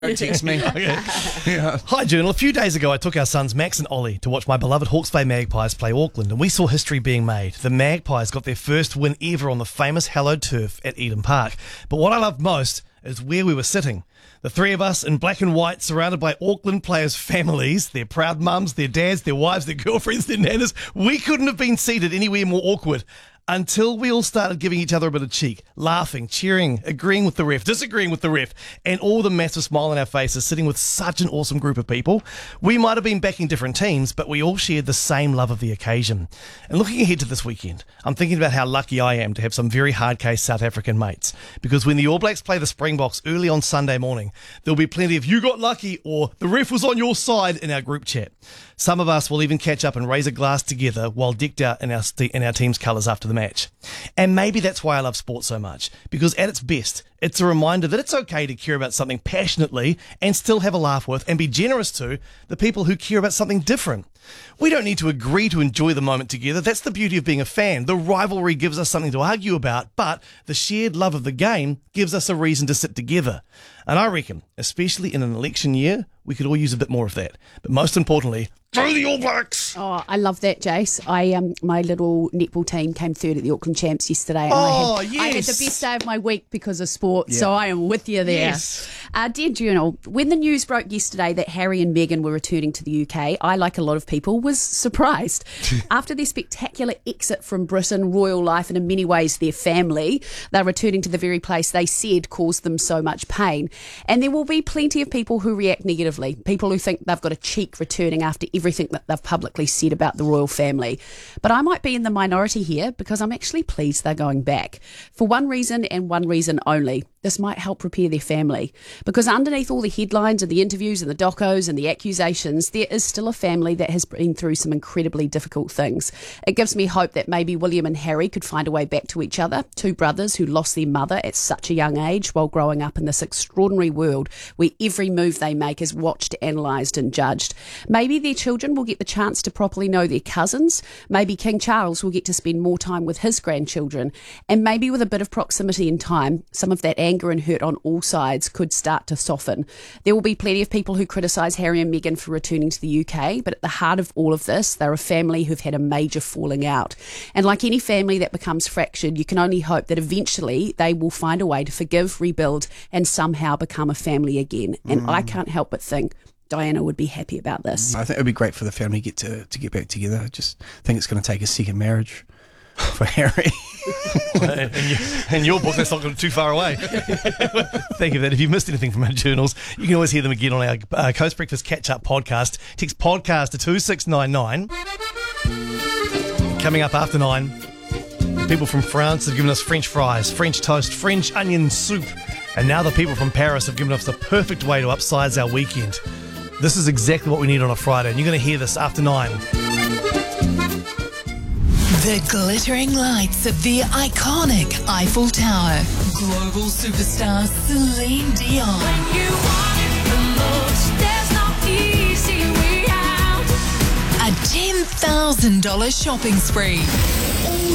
Don't text me. Okay. Yeah. Hi, Journal. A few days ago, I took our sons Max and Ollie to watch my beloved Hawke's Bay Magpies play Auckland, and we saw history being made. The Magpies got their first win ever on the famous hallowed turf at Eden Park. But what I loved most is where we were sitting. The three of us in black and white, surrounded by Auckland players' families, their proud mums, their dads, their wives, their girlfriends, their nanas. We couldn't have been seated anywhere more awkward. Until we all started giving each other a bit of cheek, laughing, cheering, agreeing with the ref, disagreeing with the ref, and all the massive smile on our faces sitting with such an awesome group of people. We might have been backing different teams, but we all shared the same love of the occasion. And looking ahead to this weekend, I'm thinking about how lucky I am to have some very hard-case South African mates. Because when the All Blacks play the Springboks early on Sunday morning, there'll be plenty of "you got lucky" or "the ref was on your side" in our group chat. Some of us will even catch up and raise a glass together while decked out in our team's colours after the match. And maybe that's why I love sport so much, because at its best, it's a reminder that it's okay to care about something passionately and still have a laugh with and be generous to the people who care about something different. We don't need to agree to enjoy the moment together. That's the beauty of being a fan. The rivalry gives us something to argue about, but the shared love of the game gives us a reason to sit together. And I reckon, especially in an election year, we could all use a bit more of that. But most importantly, through the All Blacks! Oh, I love that, Jace. My little netball team came third at the Auckland Champs yesterday. And I had the best day of my week because of sport, so I am with you there. Yes. Dear Journal, when the news broke yesterday that Harry and Meghan were returning to the UK, I, like a lot of people, was surprised. After their spectacular exit from Britain, royal life, and in many ways their family, they're returning to the very place they said caused them so much pain. And there will be plenty of people who react negatively, people who think they've got a cheek returning after everything that they've publicly said about the royal family. But I might be in the minority here because I'm actually pleased they're going back. For one reason and one reason only. This might help prepare their family. Because underneath all the headlines and the interviews and the docos and the accusations, there is still a family that has been through some incredibly difficult things. It gives me hope that maybe William and Harry could find a way back to each other, two brothers who lost their mother at such a young age while growing up in this extraordinary world where every move they make is watched, analysed and judged. Maybe their children will get the chance to properly know their cousins. Maybe King Charles will get to spend more time with his grandchildren. And maybe with a bit of proximity in time, some of that anger and hurt on all sides could start to soften. There will be plenty of people who criticise Harry and Meghan for returning to the UK, but at the heart of all of this, they're a family who've had a major falling out. And like any family that becomes fractured, you can only hope that eventually they will find a way to forgive, rebuild, and somehow become a family again. And I can't help but think Diana would be happy about this. I think it would be great for the family to get back together. I just think it's going to take a second marriage for Harry. In your book, that's not too far away. Thank you for that. If you've missed anything from our journals, you can always hear them again on our Coast Breakfast Catch-Up podcast. Text podcast to 2699. Coming up after 9, people from France have given us French fries, French toast, French onion soup, and now the people from Paris have given us the perfect way to upsize our weekend. This is exactly what we need on a Friday, and you're going to hear this after 9. The glittering lights of the iconic Eiffel Tower. Global superstar Celine Dion. When you want it the most, there's no easy way out. A $10,000 shopping spree.